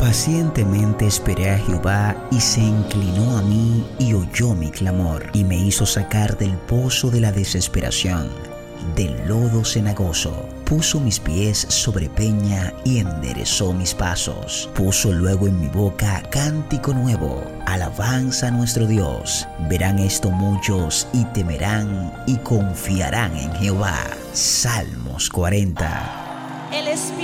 Pacientemente esperé a Jehová y se inclinó a mí y oyó mi clamor y me hizo sacar del pozo de la desesperación, del lodo cenagoso. Puso mis pies sobre peña y enderezó mis pasos. Puso luego en mi boca cántico nuevo, alabanza a nuestro Dios. Verán esto muchos y temerán y confiarán en Jehová. Salmos 40.